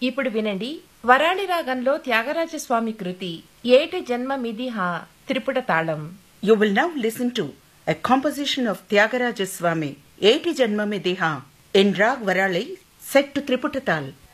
ఇప్పుడు వినండి వరాళి రాగంలో త్యాగరాజస్వామి కృతి ఏటి జన్మమిది హా త్రిపుట తాళం. You will now listen to a composition of Tyagaraja Swami, Eti Janmamidi Ha, in Rag Varali, set to Triputatal.